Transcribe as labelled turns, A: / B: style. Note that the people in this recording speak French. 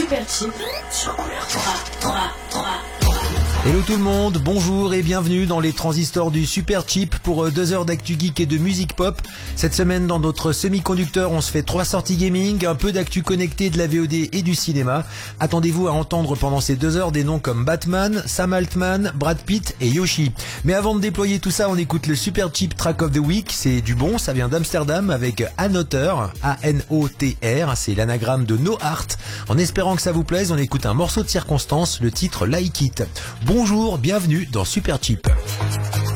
A: Super Cheap sur Couleur 3.
B: Hello tout le monde, bonjour et bienvenue dans les transistors du Super Cheap pour 2 heures d'actu geek et de musique pop. Cette semaine dans notre semi-conducteur, on se fait 3 sorties gaming, un peu d'actu connecté, de la VOD et du cinéma. Attendez-vous à entendre pendant ces 2 heures des noms comme Batman, Sam Altman, Brad Pitt et Yoshi. Mais avant de déployer tout ça, on écoute le Super Cheap Track of the Week. C'est du bon, ça vient d'Amsterdam avec Another, A-N-O-T-R, c'est l'anagramme de No Art. En espérant que ça vous plaise, on écoute un morceau de circonstance, le titre Like It. Bonjour, bienvenue dans Super Cheap.